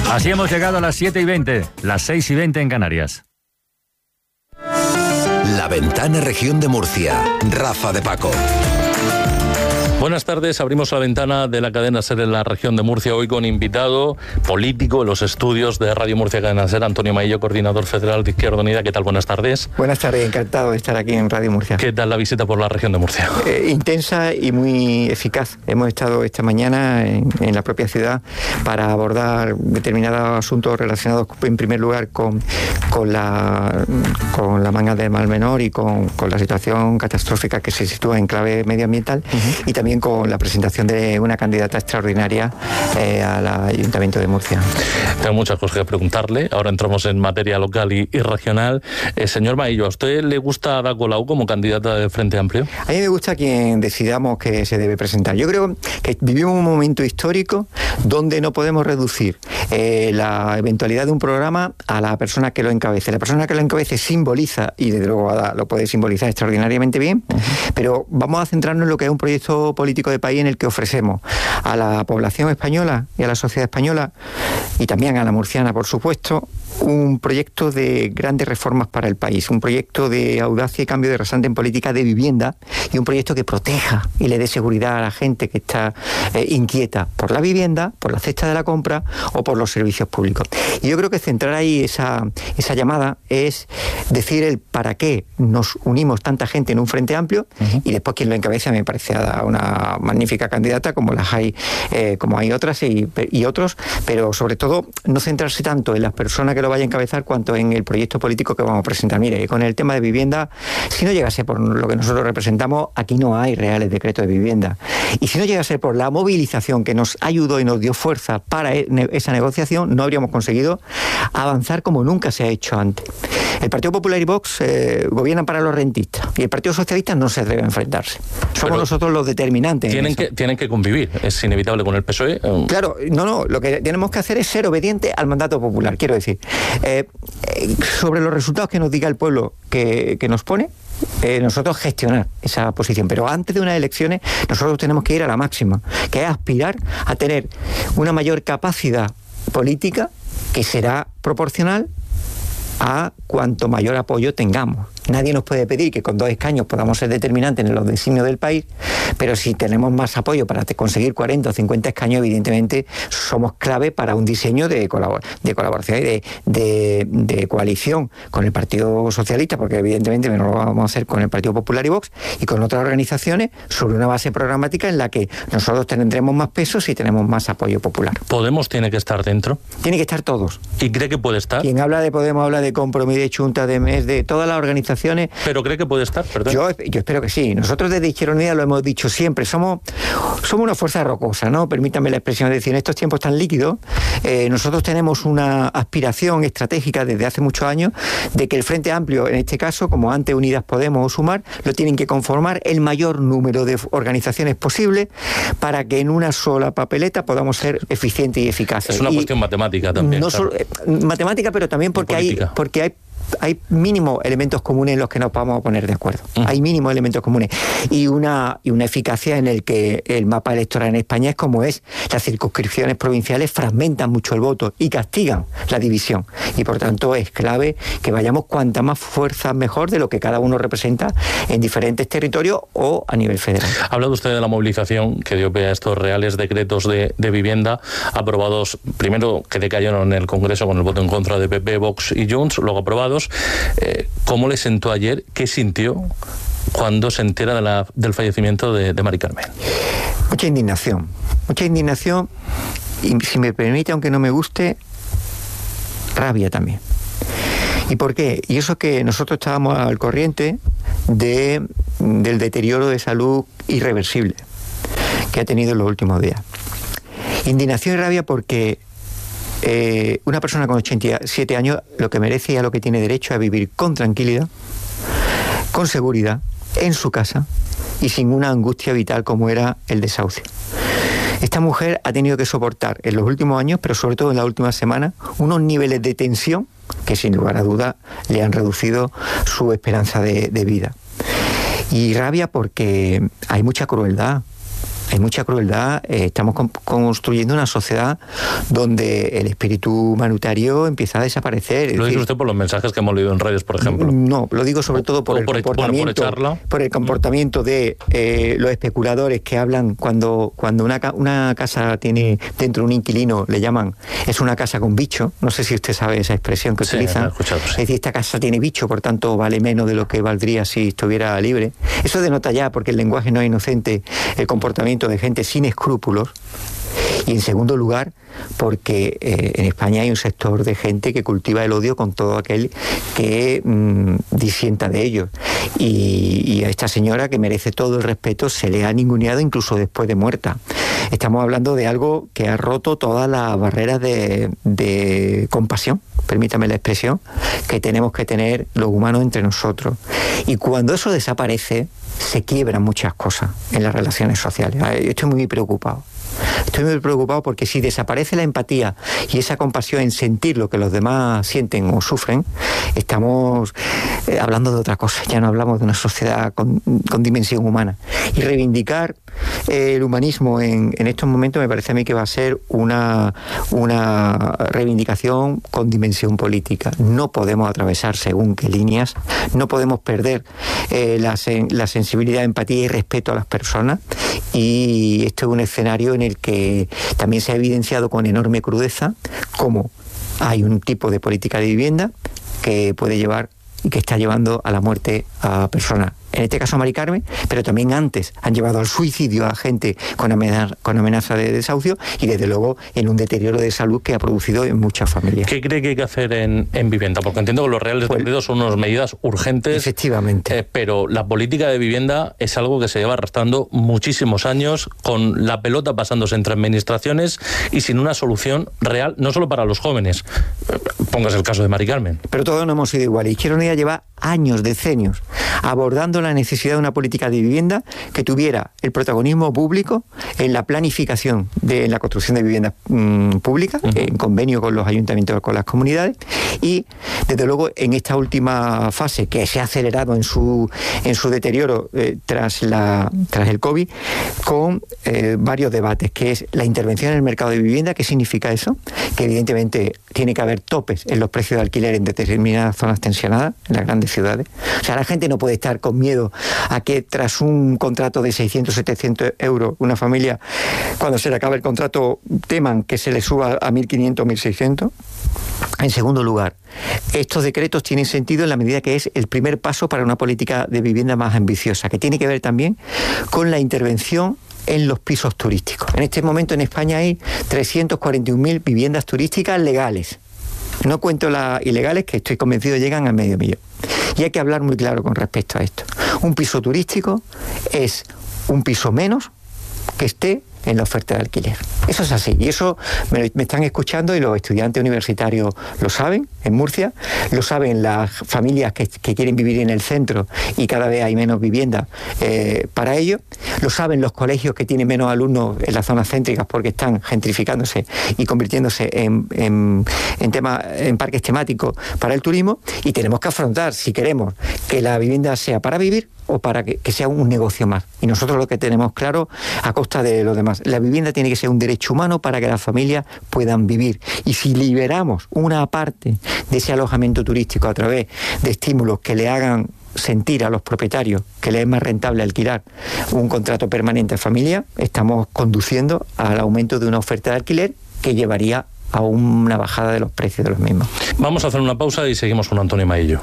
Así hemos llegado a las 7:20, las 6:20 en Canarias. La Ventana Región de Murcia. Rafa de Paco. Buenas tardes, abrimos la ventana de la cadena SER en la región de Murcia, hoy con invitado político en los estudios de Radio Murcia Cadena SER, Antonio Maillo, coordinador federal de Izquierda Unida. ¿Qué tal? Buenas tardes. Buenas tardes, encantado de estar aquí en Radio Murcia. ¿Qué tal la visita por la región de Murcia? Intensa y muy eficaz. Hemos estado esta mañana en la propia ciudad para abordar determinados asuntos relacionados, en primer lugar, con la manga del Mar Menor y con la situación catastrófica que se sitúa en clave medioambiental, y también con la presentación de una candidata extraordinaria al Ayuntamiento de Murcia. Tengo muchas cosas que preguntarle. Ahora entramos en materia local y regional. Señor Maillo, ¿a usted le gusta Ada Colau como candidata del Frente Amplio? A mí me gusta quien decidamos que se debe presentar. Yo creo que vivimos un momento histórico donde no podemos reducir la eventualidad de un programa a la persona que lo encabece. La persona que lo encabece simboliza, y desde luego Ada lo puede simbolizar extraordinariamente bien, pero vamos a centrarnos en lo que es un proyecto político de país en el que ofrecemos a la población española y a la sociedad española, y también a la murciana, por supuesto, un proyecto de grandes reformas para el país, un proyecto de audacia y cambio de rasante en política de vivienda, y un proyecto que proteja y le dé seguridad a la gente que está inquieta por la vivienda, por la cesta de la compra o por los servicios públicos. Y yo creo que centrar ahí esa llamada es decir el para qué nos unimos tanta gente en un Frente Amplio, y después quien lo encabeza me parece una magnífica candidata, como las hay, como hay otras y otros, pero sobre todo no centrarse tanto en las personas que lo vayan a encabezar cuanto en el proyecto político que vamos a presentar. Mire, con el tema de vivienda, si no llegase por lo que nosotros representamos, aquí no hay reales decretos de vivienda. Y si no llegase por la movilización que nos ayudó y nos dio fuerza para esa negociación, no habríamos conseguido avanzar como nunca se ha hecho antes. El Partido Popular y Vox gobiernan para los rentistas, y el Partido Socialista no se atreve a enfrentarse. Somos nosotros los determinantes. Tienen que convivir, es inevitable con el PSOE. Claro, no, lo que tenemos que hacer es ser obediente al mandato popular, quiero decir. Sobre los resultados que nos diga el pueblo que nos pone, nosotros gestionar esa posición, pero antes de unas elecciones nosotros tenemos que ir a la máxima, que es aspirar a tener una mayor capacidad política que será proporcional a cuanto mayor apoyo tengamos. Nadie nos puede pedir que con 2 escaños podamos ser determinantes en los designios del país, pero si tenemos más apoyo para conseguir 40 o 50 escaños, evidentemente somos clave para un diseño de colaboración y de coalición con el Partido Socialista, porque evidentemente no lo vamos a hacer con el Partido Popular y Vox, y con otras organizaciones, sobre una base programática en la que nosotros tendremos más peso si tenemos más apoyo popular. ¿Podemos tiene que estar dentro? Tiene que estar todos. ¿Y cree que puede estar? Quien habla de Podemos habla de Compromís, de Junta, de MES, de todas las organizaciones. ¿Pero cree que puede estar? Perdón. Yo espero que sí. Nosotros desde Izquierda Unida lo hemos dicho siempre. Somos una fuerza rocosa, ¿no? Permítanme la expresión de decir, en estos tiempos tan líquidos, nosotros tenemos una aspiración estratégica desde hace muchos años de que el Frente Amplio, en este caso, como antes Unidas Podemos o Sumar, lo tienen que conformar el mayor número de organizaciones posible para que en una sola papeleta podamos ser eficientes y eficaces. Es una cuestión matemática también. No claro. solo matemática, pero también porque hay mínimos elementos comunes en los que nos vamos a poner de acuerdo. Hay mínimos elementos comunes. Y una eficacia en el que el mapa electoral en España es como es. Las circunscripciones provinciales fragmentan mucho el voto y castigan la división. Y por tanto es clave que vayamos cuanta más fuerza mejor de lo que cada uno representa en diferentes territorios o a nivel federal. Ha hablado usted de la movilización que dio pie a estos reales decretos de vivienda aprobados, primero que decayeron en el Congreso con el voto en contra de PP, Vox y Junts, luego aprobados. ¿Cómo le sentó ayer? ¿Qué sintió cuando se entera del fallecimiento de Mari Carmen? Mucha indignación, y si me permite, aunque no me guste, rabia también. ¿Y por qué? Y eso que nosotros estábamos al corriente del deterioro de salud irreversible que ha tenido en los últimos días. Indignación y rabia porque una persona con 87 años lo que merece y a lo que tiene derecho es a vivir con tranquilidad, con seguridad, en su casa y sin una angustia vital como era el desahucio. Esta mujer ha tenido que soportar en los últimos años, pero sobre todo en las últimas semanas, unos niveles de tensión que sin lugar a duda le han reducido su esperanza de vida. Y rabia porque hay mucha crueldad hay mucha crueldad. Estamos construyendo una sociedad donde el espíritu humanitario empieza a desaparecer. ¿Lo dice usted por los mensajes que hemos leído en redes, por ejemplo? No, lo digo sobre todo por el comportamiento de los especuladores que hablan cuando una casa tiene dentro un inquilino, le llaman, es una casa con bicho. No sé si usted sabe esa expresión que utilizan. Me he escuchado, sí. Es decir, esta casa tiene bicho, por tanto vale menos de lo que valdría si estuviera libre. Eso denota ya, porque el lenguaje no es inocente, el comportamiento de gente sin escrúpulos. Y en segundo lugar, porque en España hay un sector de gente que cultiva el odio con todo aquel que disienta de ellos. Y a esta señora, que merece todo el respeto, se le ha ninguneado incluso después de muerta. Estamos hablando de algo que ha roto todas las barreras de compasión, permítame la expresión, que tenemos que tener los humanos entre nosotros. Y cuando eso desaparece, se quiebran muchas cosas en las relaciones sociales. Yo estoy muy preocupado. Estoy muy preocupado porque si desaparece la empatía y esa compasión en sentir lo que los demás sienten o sufren, estamos hablando de otra cosa. Ya no hablamos de una sociedad con dimensión humana. Y reivindicar el humanismo en estos momentos me parece a mí que va a ser una reivindicación con dimensión política. No podemos atravesar según qué líneas, no podemos perder la sensibilidad, empatía y respeto a las personas, y esto es un escenario en el que también se ha evidenciado con enorme crudeza cómo hay un tipo de política de vivienda que puede llevar y que está llevando a la muerte a personas. En este caso a Mari Carmen, pero también antes han llevado al suicidio a gente con amenaza de desahucio, y desde luego en un deterioro de salud que ha producido en muchas familias. ¿Qué cree que hay que hacer en vivienda? Porque entiendo que los reales decretos son unas medidas urgentes. Efectivamente. Pero la política de vivienda es algo que se lleva arrastrando muchísimos años, con la pelota pasándose entre administraciones y sin una solución real, no solo para los jóvenes. Póngase el caso de Mari Carmen. Pero todos no hemos sido iguales. Izquierda Unida lleva años, decenios, abordando la necesidad de una política de vivienda que tuviera el protagonismo público en la planificación de la construcción de viviendas públicas, en convenio con los ayuntamientos, con las comunidades, y desde luego en esta última fase que se ha acelerado en su deterioro tras el COVID, con varios debates, que es la intervención en el mercado de vivienda. ¿Qué significa eso? Que evidentemente tiene que haber topes en los precios de alquiler en determinadas zonas tensionadas, en las grandes ciudades. O sea, la gente no puede estar con miedo a que tras un contrato de 600, 700 euros, una familia, cuando se le acabe el contrato, teman que se le suba a 1.500, 1.600. En segundo lugar, estos decretos tienen sentido en la medida que es el primer paso para una política de vivienda más ambiciosa, que tiene que ver también con la intervención en los pisos turísticos. En este momento en España hay 341.000 viviendas turísticas legales. No cuento las ilegales, que estoy convencido llegan a 500.000. Y hay que hablar muy claro con respecto a esto. Un piso turístico es un piso menos que esté en la oferta de alquiler. Eso es así, y eso me están escuchando, y los estudiantes universitarios lo saben en Murcia, lo saben las familias que quieren vivir en el centro y cada vez hay menos vivienda para ello, lo saben los colegios que tienen menos alumnos en las zonas céntricas porque están gentrificándose y convirtiéndose en parques temáticos para el turismo, y tenemos que afrontar si queremos que la vivienda sea para vivir o para que sea un negocio más. Y nosotros lo que tenemos claro, a costa de los demás, la vivienda tiene que ser un derecho humano para que las familias puedan vivir. Y si liberamos una parte de ese alojamiento turístico a través de estímulos que le hagan sentir a los propietarios que les es más rentable alquilar un contrato permanente a familia, estamos conduciendo al aumento de una oferta de alquiler que llevaría a una bajada de los precios de los mismos. Vamos a hacer una pausa y seguimos con Antonio Maillo.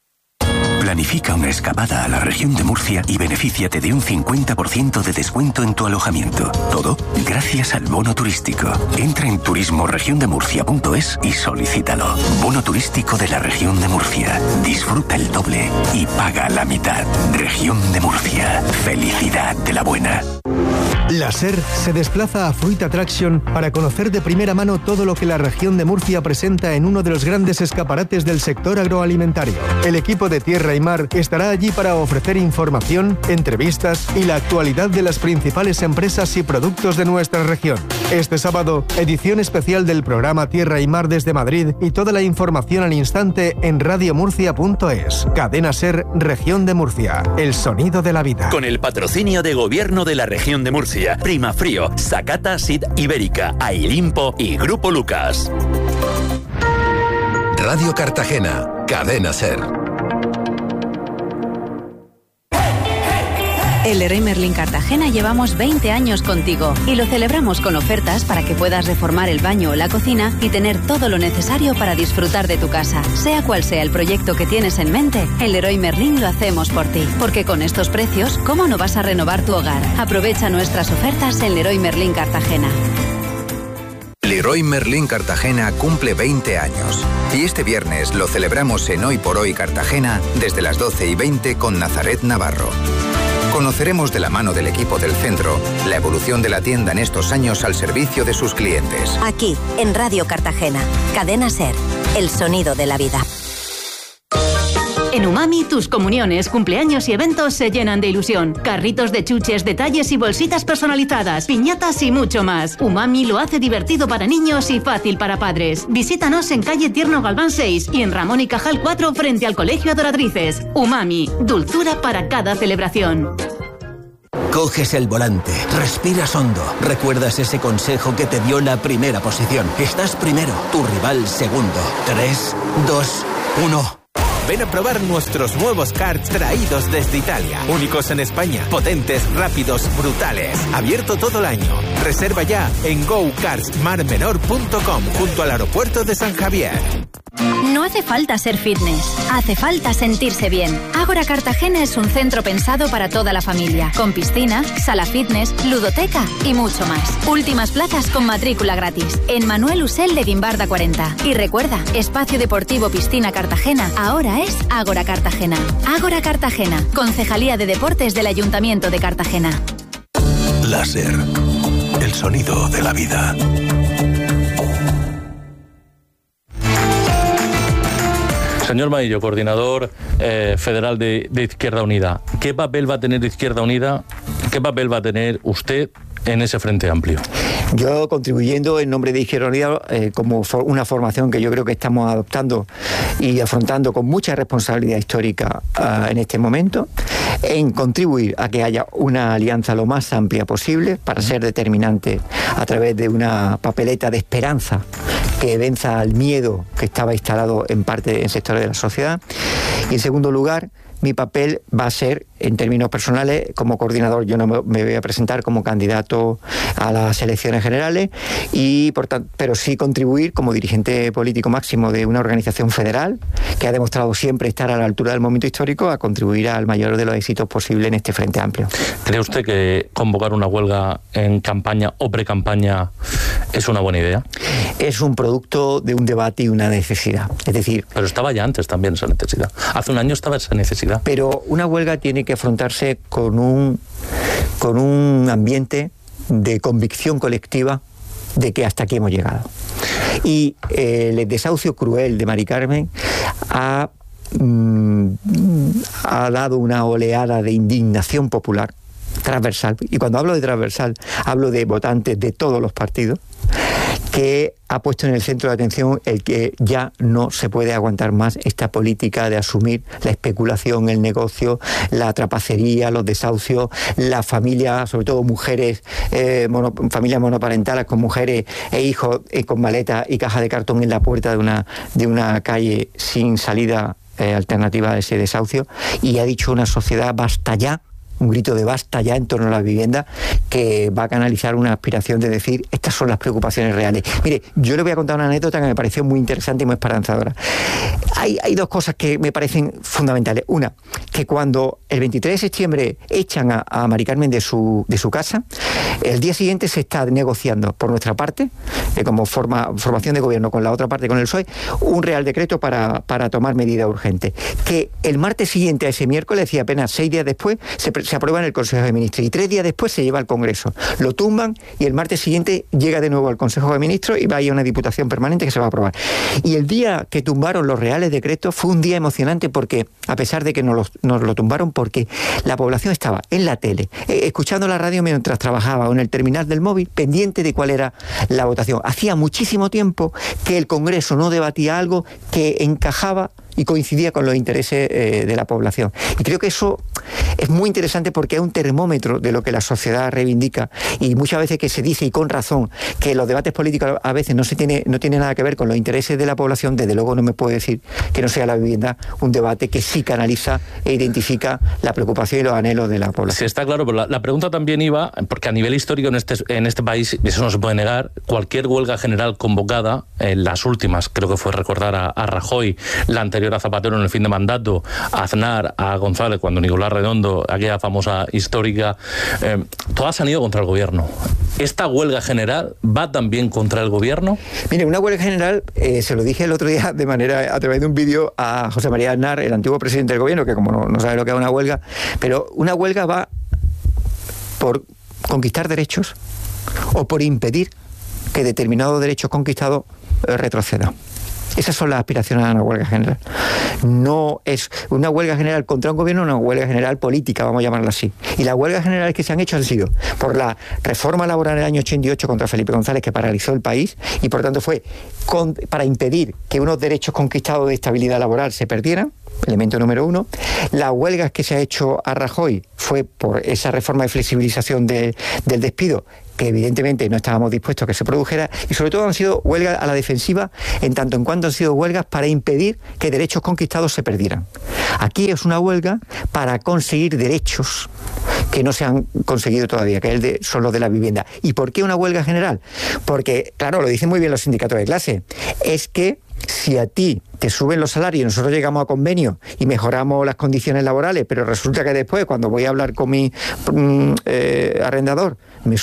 Planifica una escapada a la región de Murcia y benefíciate de un 50% de descuento en tu alojamiento. Todo gracias al bono turístico. Entra en turismoregiondemurcia.es y solicítalo. Bono turístico de la región de Murcia. Disfruta el doble y paga la mitad. Región de Murcia. Felicidad de la buena. La SER se desplaza a Fruit Attraction para conocer de primera mano todo lo que la región de Murcia presenta en uno de los grandes escaparates del sector agroalimentario. El equipo de Tierra y Mar estará allí para ofrecer información, entrevistas y la actualidad de las principales empresas y productos de nuestra región. Este sábado, edición especial del programa Tierra y Mar desde Madrid, y toda la información al instante en radiomurcia.es. Cadena SER, Región de Murcia. El sonido de la vida. Con el patrocinio de Gobierno de la Región de Murcia. Italia. Primafrío, Sakata Sid Ibérica, Ailimpo y Grupo Lucas. Radio Cartagena, Cadena SER. En Leroy Merlin Cartagena llevamos 20 años contigo y lo celebramos con ofertas para que puedas reformar el baño o la cocina y tener todo lo necesario para disfrutar de tu casa. Sea cual sea el proyecto que tienes en mente, en Leroy Merlin lo hacemos por ti. Porque con estos precios, ¿cómo no vas a renovar tu hogar? Aprovecha nuestras ofertas en Leroy Merlin Cartagena. Leroy Merlin Cartagena cumple 20 años. Y este viernes lo celebramos en Hoy por Hoy Cartagena desde las 12:20 con Nazaret Navarro. Conoceremos de la mano del equipo del centro la evolución de la tienda en estos años al servicio de sus clientes. Aquí, en Radio Cartagena, Cadena SER, el sonido de la vida. En Umami, tus comuniones, cumpleaños y eventos se llenan de ilusión. Carritos de chuches, detalles y bolsitas personalizadas, piñatas y mucho más. Umami lo hace divertido para niños y fácil para padres. Visítanos en calle Tierno Galván 6 y en Ramón y Cajal 4 frente al Colegio Adoratrices. Umami, dulzura para cada celebración. Coges el volante, respiras hondo, recuerdas ese consejo que te dio la primera posición. Estás primero, tu rival segundo. 3, 2, 1... Ven a probar nuestros nuevos karts traídos desde Italia. Únicos en España, potentes, rápidos, brutales. Abierto todo el año. Reserva ya en gokartsmarmenor.com junto al aeropuerto de San Javier. No hace falta ser fitness, hace falta sentirse bien. Ágora Cartagena es un centro pensado para toda la familia, con piscina, sala fitness, ludoteca y mucho más. Últimas plazas con matrícula gratis. En Manuel Usel de Guimbarda 40. Y recuerda, Espacio Deportivo Piscina Cartagena ahora es Ágora Cartagena. Ágora Cartagena, Concejalía de Deportes del Ayuntamiento de Cartagena. Láser, el sonido de la vida. Señor Maillo, coordinador federal de Izquierda Unida, ¿qué papel va a tener Izquierda Unida? ¿Qué papel va a tener usted en ese Frente Amplio? Yo contribuyendo en nombre de Izquierda Unida como una formación que yo creo que estamos adoptando y afrontando con mucha responsabilidad histórica en este momento, en contribuir a que haya una alianza lo más amplia posible para ser determinante a través de una papeleta de esperanza que venza al miedo que estaba instalado en parte en sectores de la sociedad. Y en segundo lugar, mi papel va a ser, en términos personales, como coordinador. Yo no me voy a presentar como candidato a las elecciones generales, y por tanto, pero sí contribuir como dirigente político máximo de una organización federal que ha demostrado siempre estar a la altura del momento histórico, a contribuir al mayor de los éxitos posibles en este Frente Amplio. ¿Cree usted que convocar una huelga en campaña o pre-campaña es una buena idea? Es un producto de un debate y una necesidad. Es decir... Pero estaba ya antes también esa necesidad. Hace un año estaba esa necesidad. Pero una huelga tiene que afrontarse con un ambiente de convicción colectiva de que hasta aquí hemos llegado. Y el desahucio cruel de Mari Carmen ha dado una oleada de indignación popular transversal. Y cuando hablo de transversal, hablo de votantes de todos los partidos, que ha puesto en el centro de atención el que ya no se puede aguantar más esta política de asumir la especulación, el negocio, la trapacería, los desahucios, la familia, sobre todo mujeres, familias monoparentales con mujeres e hijos con maletas y caja de cartón en la puerta de una calle sin salida alternativa a ese desahucio. Y ha dicho una sociedad basta ya, un grito de basta ya en torno a la vivienda, que va a canalizar una aspiración de decir estas son las preocupaciones reales. Mire, yo le voy a contar una anécdota que me pareció muy interesante y muy esperanzadora. Hay dos cosas que me parecen fundamentales. Una, que cuando el 23 de septiembre echan a Mari Carmen de su casa, el día siguiente se está negociando por nuestra parte, como formación de gobierno con la otra parte, con el PSOE, un real decreto para tomar medidas urgentes. Que el martes siguiente a ese miércoles, y apenas 6 días después, se aprueba en el Consejo de Ministros, y 3 días después se lleva al Congreso. Lo tumban y el martes siguiente llega de nuevo al Consejo de Ministros y va a ir a una diputación permanente que se va a aprobar. Y el día que tumbaron los reales decretos fue un día emocionante, porque a pesar de que nos lo tumbaron, porque la población estaba en la tele, escuchando la radio mientras trabajaba, o en el terminal del móvil, pendiente de cuál era la votación. Hacía muchísimo tiempo que el Congreso no debatía algo que encajaba y coincidía con los intereses de la población. Y creo que eso es muy interesante porque es un termómetro de lo que la sociedad reivindica, y muchas veces que se dice, y con razón, que los debates políticos a veces no tiene nada que ver con los intereses de la población. Desde luego no me puede decir que no sea la vivienda un debate que sí canaliza e identifica la preocupación y los anhelos de la población. Sí, está claro, pero la pregunta también iba, porque a nivel histórico en este país, eso no se puede negar, cualquier huelga general convocada, las últimas, creo que fue recordar a Rajoy, la anterior a Zapatero en el fin de mandato, a Aznar, a González, cuando Nicolás Redondo, aquella famosa histórica, todas han ido contra el gobierno. ¿Esta huelga general va también contra el gobierno? Mire, una huelga general, se lo dije el otro día a través de un vídeo a José María Aznar, el antiguo presidente del gobierno, que como no sabe lo que es una huelga, pero una huelga va por conquistar derechos o por impedir que determinados derechos conquistados retrocedan. Esas son las aspiraciones a una huelga general. No es una huelga general contra un gobierno, una huelga general política, vamos a llamarla así. Y las huelgas generales que se han hecho han sido por la reforma laboral del año 88 contra Felipe González, que paralizó el país, y por tanto fue para impedir que unos derechos conquistados de estabilidad laboral se perdieran, elemento número uno. Las huelgas que se ha hecho a Rajoy fue por esa reforma de flexibilización del despido, que evidentemente no estábamos dispuestos a que se produjera, y sobre todo han sido huelgas a la defensiva, en tanto en cuanto han sido huelgas para impedir que derechos conquistados se perdieran. Aquí es una huelga para conseguir derechos que no se han conseguido todavía, que son los de la vivienda. ¿Y por qué una huelga general? Porque, claro, lo dicen muy bien los sindicatos de clase, es que si a ti te suben los salarios y nosotros llegamos a convenio y mejoramos las condiciones laborales, pero resulta que después, cuando voy a hablar con mi arrendador,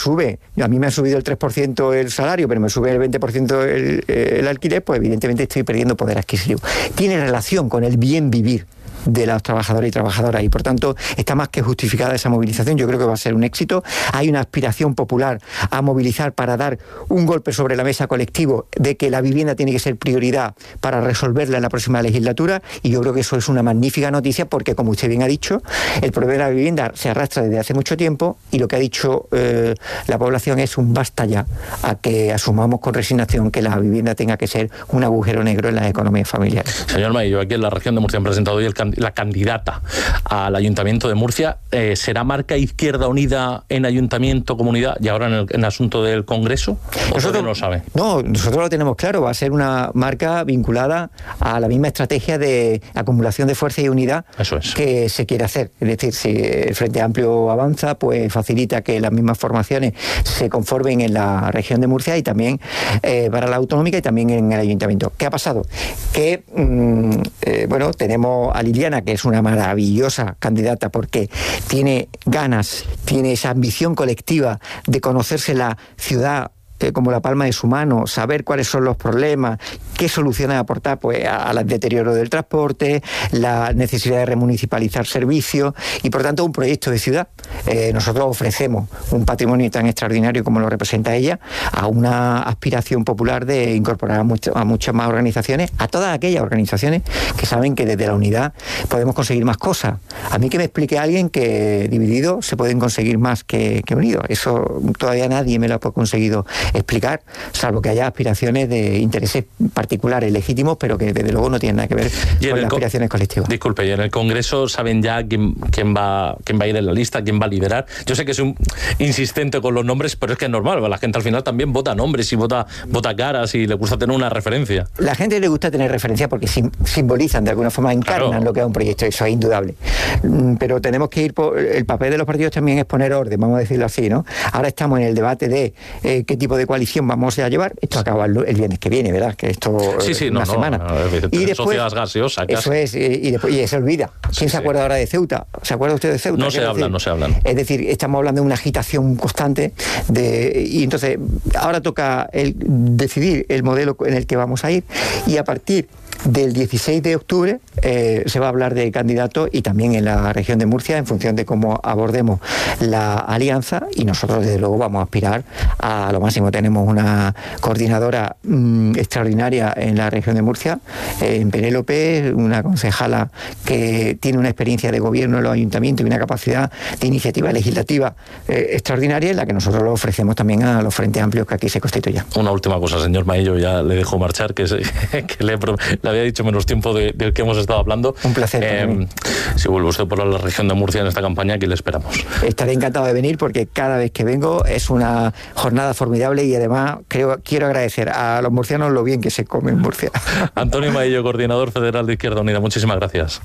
a mí me ha subido el 3% el salario, pero me sube el 20% el alquiler, pues evidentemente estoy perdiendo poder adquisitivo. Tiene relación con el bien vivir de los trabajadores y trabajadoras, y por tanto está más que justificada esa movilización. Yo creo que va a ser un éxito. Hay una aspiración popular a movilizar para dar un golpe sobre la mesa colectivo de que la vivienda tiene que ser prioridad para resolverla en la próxima legislatura, y yo creo que eso es una magnífica noticia, porque, como usted bien ha dicho, el problema de la vivienda se arrastra desde hace mucho tiempo, y lo que ha dicho la población es un basta ya a que asumamos con resignación que la vivienda tenga que ser un agujero negro en las economías familiares. Señor Maillo, aquí en la región de Murcia han presentado hoy la candidata al Ayuntamiento de Murcia. ¿Será marca Izquierda Unida en Ayuntamiento, Comunidad y ahora en el asunto del Congreso? ¿Nosotros no lo sabe? No, nosotros lo tenemos claro. Va a ser una marca vinculada a la misma estrategia de acumulación de fuerza y unidad que se quiere hacer. Es decir, si el Frente Amplio avanza, pues facilita que las mismas formaciones se conformen en la región de Murcia y también para la autonómica y también en el Ayuntamiento. ¿Qué ha pasado? Que, tenemos a Liliana, que es una maravillosa candidata porque tiene ganas, tiene esa ambición colectiva de conocerse la ciudad como la palma de su mano, saber cuáles son los problemas, qué soluciones aportar pues al deterioro del transporte, la necesidad de remunicipalizar servicios y por tanto un proyecto de ciudad. Nosotros ofrecemos un patrimonio tan extraordinario como lo representa ella, a una aspiración popular de incorporar a muchas más organizaciones, a todas aquellas organizaciones que saben que desde la unidad podemos conseguir más cosas. A mí que me explique alguien que dividido se pueden conseguir más que unidos. Eso todavía nadie me lo ha conseguido explicar, salvo que haya aspiraciones de intereses particulares legítimos, pero que desde luego no tienen nada que ver con las aspiraciones colectivas. Disculpe, ¿y en el Congreso saben ya quién va a ir en la lista, quién va a liderar? Yo sé que es un insistente con los nombres, pero es que es normal, la gente al final también vota nombres y vota caras y le gusta tener una referencia. La gente le gusta tener referencia porque simbolizan, de alguna forma encarnan lo que es un proyecto, eso es indudable. Pero tenemos que ir por el papel de los partidos también es poner orden, vamos a decirlo así, ¿no? Ahora estamos en el debate de qué tipo de coalición vamos a llevar. Esto acaba el viernes que viene, ¿verdad? Que esto una semana. Y después sociedades gaseosas. Eso es, y se olvida. ¿Quién se acuerda ahora de Ceuta? ¿Se acuerda usted de Ceuta? No se hablan. Es decir, estamos hablando de una agitación constante y entonces ahora toca decidir el modelo en el que vamos a ir, y a partir del 16 de octubre se va a hablar de candidatos, y también en la región de Murcia, en función de cómo abordemos la alianza, y nosotros desde luego vamos a aspirar a lo máximo. Tenemos una coordinadora extraordinaria en la región de Murcia, en Penélope, una concejala que tiene una experiencia de gobierno en los ayuntamientos y una capacidad de iniciativa legislativa extraordinaria, en la que nosotros lo ofrecemos también a los frentes amplios que aquí se constituyan. Una última cosa, señor Maillo, ya le dejo marchar, que le le había dicho menos tiempo del que hemos estado hablando. Un placer. Si vuelve usted por la región de Murcia en esta campaña, aquí le esperamos. Estaré encantado de venir porque cada vez que vengo es una jornada formidable y además quiero agradecer a los murcianos lo bien que se come en Murcia. Antonio Maillo, coordinador federal de Izquierda Unida, muchísimas gracias.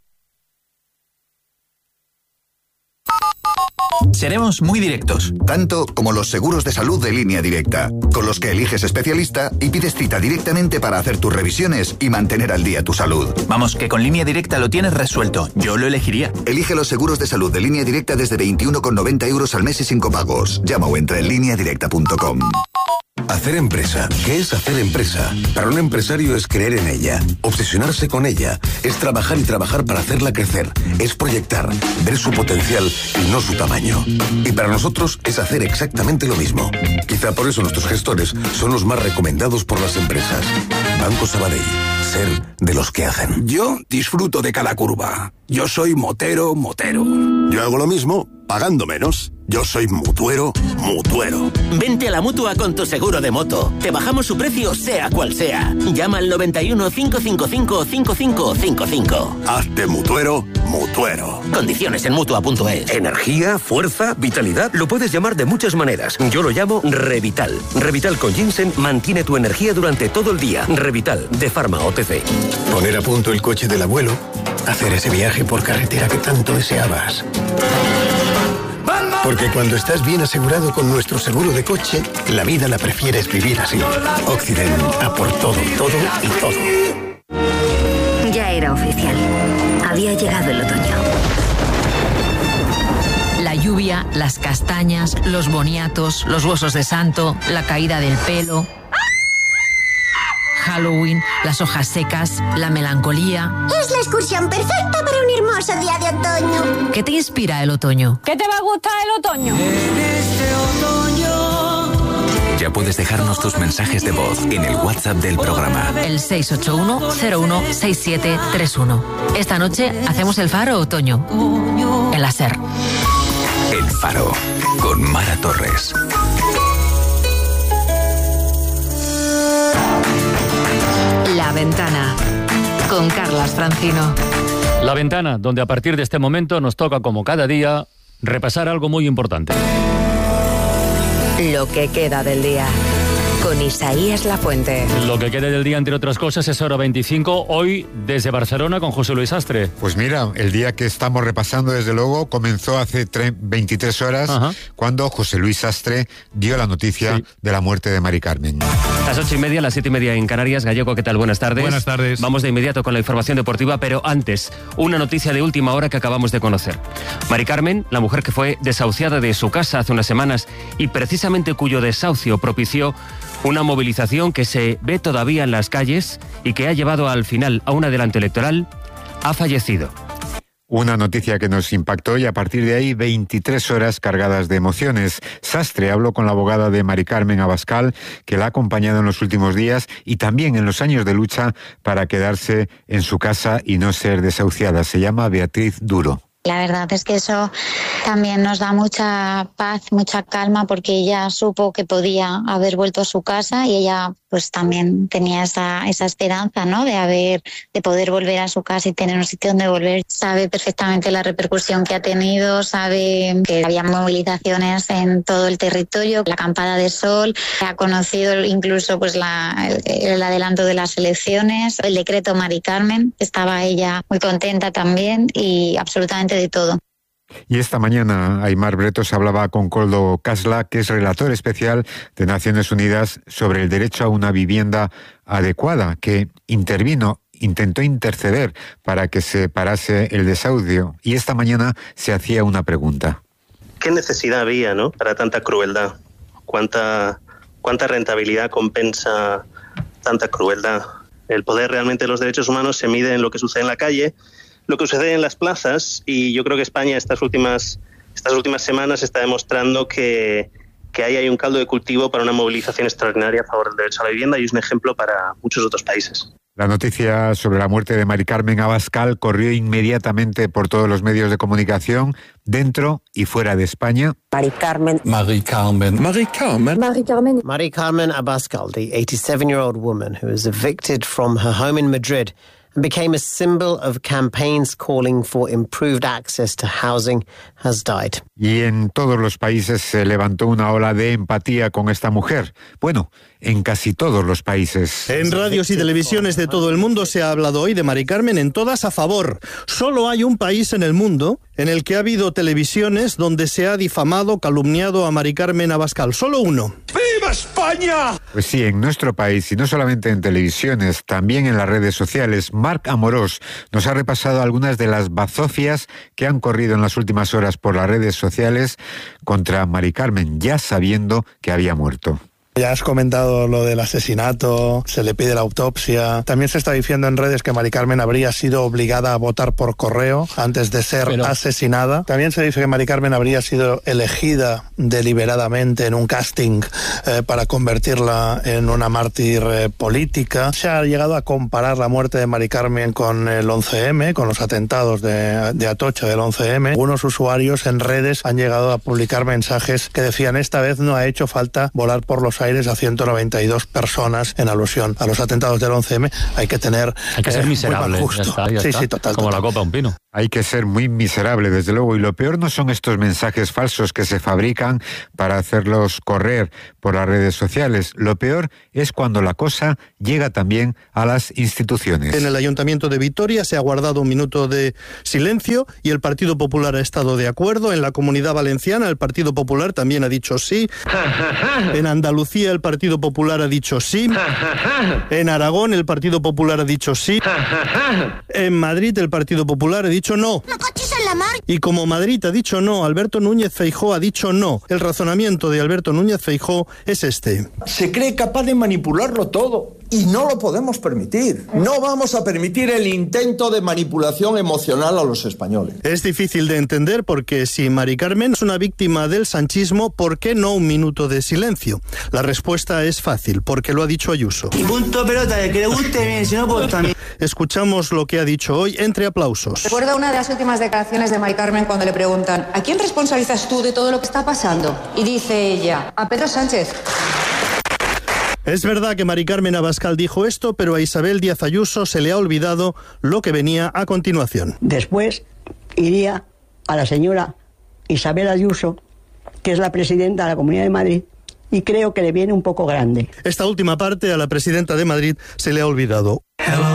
Seremos muy directos. Tanto como los seguros de salud de Línea Directa, con los que eliges especialista y pides cita directamente para hacer tus revisiones y mantener al día tu salud. Vamos, que con Línea Directa lo tienes resuelto. Yo lo elegiría. Elige los seguros de salud de Línea Directa desde 21,90 € al mes y sin copagos. Llama o entra en lineadirecta.com. Hacer empresa. ¿Qué es hacer empresa? Para un empresario es creer en ella, obsesionarse con ella, es trabajar y trabajar para hacerla crecer, es proyectar, ver su potencial y no su tamaño. Y para nosotros es hacer exactamente lo mismo. Quizá por eso nuestros gestores son los más recomendados por las empresas. Banco Sabadell. Ser de los que hacen. Yo disfruto de cada curva. Yo soy motero. Yo hago lo mismo, pagando menos. Yo soy mutuero. Vente a la Mutua con tu seguro de moto. Te bajamos su precio sea cual sea. Llama al 91 555 5555. Hazte mutuero. Condiciones en Mutua.es. Energía, fuerza, vitalidad. Lo puedes llamar de muchas maneras. Yo lo llamo Revital. Revital con ginseng mantiene tu energía durante todo el día. Revital, de Pharma OTC. Poner a punto el coche del abuelo. Hacer ese viaje por carretera que tanto deseabas. Porque cuando estás bien asegurado con nuestro seguro de coche, la vida la prefieres vivir así. Occident, a por todo y todo. Ya era oficial. Había llegado el otoño. La lluvia, las castañas, los boniatos, los huesos de santo, la caída del pelo, Halloween, las hojas secas, la melancolía. Es la excursión perfecta para un hermoso día de otoño. ¿Qué te inspira el otoño? ¿Qué te va a gustar el otoño? En este otoño. Ya puedes dejarnos tus mensajes de voz en el WhatsApp del programa. El 681-016731. Esta noche hacemos el Faro Otoño. En la SER. El Faro, con Mara Torres. La Ventana, con Carlas Francino. La Ventana, donde a partir de este momento nos toca, como cada día, repasar algo muy importante. Lo que queda del día, con Isaías Lafuente. Lo que queda del día, entre otras cosas, es Hora 25, hoy desde Barcelona con José Luis Astre. Pues mira, el día que estamos repasando, desde luego, comenzó hace 23 horas, cuando José Luis Astre dio la noticia de la muerte de Mari Carmen. Las 8:30, las 7:30 en Canarias. Gallego, ¿qué tal? Buenas tardes. Buenas tardes. Vamos de inmediato con la información deportiva, pero antes, una noticia de última hora que acabamos de conocer. Mari Carmen, la mujer que fue desahuciada de su casa hace unas semanas y precisamente cuyo desahucio propició una movilización que se ve todavía en las calles y que ha llevado al final a un adelanto electoral, ha fallecido. Una noticia que nos impactó y a partir de ahí 23 horas cargadas de emociones. Sastre habló con la abogada de Mari Carmen Abascal, que la ha acompañado en los últimos días y también en los años de lucha para quedarse en su casa y no ser desahuciada. Se llama Beatriz Duro. La verdad es que eso también nos da mucha paz, mucha calma, porque ella supo que podía haber vuelto a su casa y ella pues también tenía esa esperanza, ¿no? de poder volver a su casa y tener un sitio donde volver. Sabe perfectamente la repercusión que ha tenido, sabe que había movilizaciones en todo el territorio, la acampada de sol, ha conocido incluso pues el adelanto de las elecciones, el decreto Mari Carmen, estaba ella muy contenta también y absolutamente de todo. Y esta mañana Aimar Bretos hablaba con Koldo Casla, que es relator especial de Naciones Unidas sobre el derecho a una vivienda adecuada, que intentó interceder para que se parase el desahucio. Y esta mañana se hacía una pregunta. ¿Qué necesidad había, ¿no?, para tanta crueldad? ¿Cuánta rentabilidad compensa tanta crueldad? El poder realmente de los derechos humanos se mide en lo que sucede en la calle, lo que sucede en las plazas, y yo creo que España estas últimas semanas está demostrando que ahí hay un caldo de cultivo para una movilización extraordinaria a favor del derecho a la vivienda y es un ejemplo para muchos otros países. La noticia sobre la muerte de Mari Carmen Abascal corrió inmediatamente por todos los medios de comunicación, dentro y fuera de España. Mari Carmen Abascal, the 87-year-old woman who was evicted from her home in Madrid and became a symbol of campaigns calling for improved access to housing, has died. Y en todos los países se levantó una ola de empatía con esta mujer. Bueno, en casi todos los países. En radios y televisiones de todo el mundo se ha hablado hoy de Mari Carmen, en todas a favor. Solo hay un país en el mundo en el que ha habido televisiones donde se ha difamado, calumniado a Mari Carmen Abascal. Solo uno. ¡Viva España! Pues sí, en nuestro país, y no solamente en televisiones, también en las redes sociales, Marc Amorós nos ha repasado algunas de las bazofias que han corrido en las últimas horas por las redes sociales contra Mari Carmen, ya sabiendo que había muerto. Ya has comentado lo del asesinato, se le pide la autopsia. También se está diciendo en redes que Mari Carmen habría sido obligada a votar por correo antes de ser asesinada. También se dice que Mari Carmen habría sido elegida deliberadamente en un casting para convertirla en una mártir política. Se ha llegado a comparar la muerte de Mari Carmen con el 11M, con los atentados de Atocha del 11M. Algunos usuarios en redes han llegado a publicar mensajes que decían: esta vez no ha hecho falta volar por los aires a 192 personas, en alusión a los atentados del 11M. Hay que ser miserable. Justo. Ya está. Sí, total. Como la copa a un pino. Hay que ser muy miserable, desde luego, y lo peor no son estos mensajes falsos que se fabrican para hacerlos correr por las redes sociales. Lo peor es cuando la cosa llega también a las instituciones. En el Ayuntamiento de Vitoria se ha guardado un minuto de silencio y el Partido Popular ha estado de acuerdo. En la Comunidad Valenciana el Partido Popular también ha dicho sí. En Andalucía el Partido Popular ha dicho sí. En Aragón el Partido Popular ha dicho sí. En Madrid el Partido Popular ha dicho no. Y como Madrid ha dicho no, Alberto Núñez Feijóo ha dicho no. El razonamiento de Alberto Núñez Feijóo es este. Se cree capaz de manipularlo todo y no lo podemos permitir. No vamos a permitir el intento de manipulación emocional a los españoles. Es difícil de entender porque si Mari Carmen es una víctima del sanchismo, ¿por qué no un minuto de silencio? La respuesta es fácil, porque lo ha dicho Ayuso. Y punto pelota, de que le guste bien, si no, pues también. Escuchamos lo que ha dicho hoy entre aplausos. Recuerdo una de las últimas declaraciones de Mari Carmen cuando le preguntan: ¿a quién responsabilizas tú de todo lo que está pasando? Y dice ella: a Pedro Sánchez. Es verdad que Mari Carmen Abascal dijo esto, pero a Isabel Díaz Ayuso se le ha olvidado lo que venía a continuación. Después iría a la señora Isabel Ayuso, que es la presidenta de la Comunidad de Madrid, y creo que le viene un poco grande. Esta última parte a la presidenta de Madrid se le ha olvidado.